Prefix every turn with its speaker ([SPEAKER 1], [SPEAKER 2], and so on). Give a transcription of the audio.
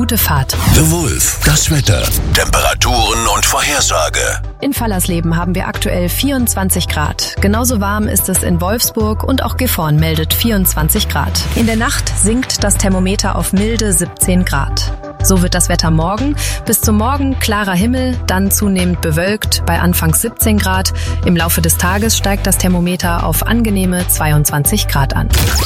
[SPEAKER 1] gute Fahrt.
[SPEAKER 2] The Wolf, das Wetter, Temperaturen und Vorhersage.
[SPEAKER 1] In Fallersleben haben wir aktuell 24 Grad. Genauso warm ist es in Wolfsburg und auch Gifhorn meldet 24 Grad. In der Nacht sinkt das Thermometer auf milde 17 Grad. So wird das Wetter morgen. Bis zum Morgen klarer Himmel, dann zunehmend bewölkt bei anfangs 17 Grad. Im Laufe des Tages steigt das Thermometer auf angenehme 22 Grad an.